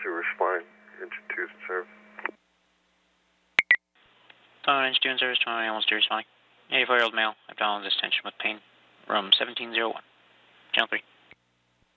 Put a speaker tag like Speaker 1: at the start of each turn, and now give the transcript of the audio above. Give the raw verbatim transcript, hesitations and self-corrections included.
Speaker 1: two responding. Engine two is in service.
Speaker 2: Uh, engine two in service, twenty, almost two responding. eighty-four-year-old male, abdominal distension with pain. Room seventeen oh one. Channel three.